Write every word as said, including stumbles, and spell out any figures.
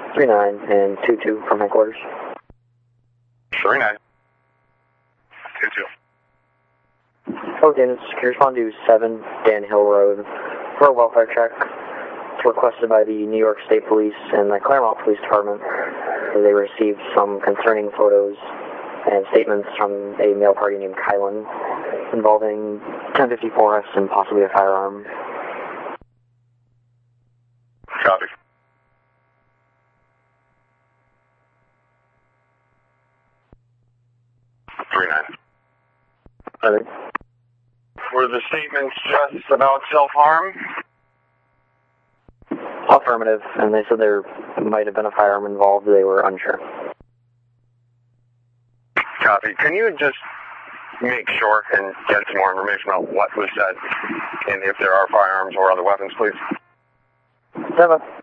three nine and two two from headquarters. three nine. two two. Oh, Dan, can you respond to seven Dan Hill Road for a welfare check? It's requested by the New York State Police and the Claremont Police Department. They received some concerning photos and statements from a male party named Kylan involving ten fifty-four S and possibly a firearm. Copy. three nine. Right. Were the statements just about self-harm? Affirmative, and they said there might have been a firearm involved. They were unsure. Copy. Can you just make sure and get some more information on what was said and if there are firearms or other weapons, please? Seven.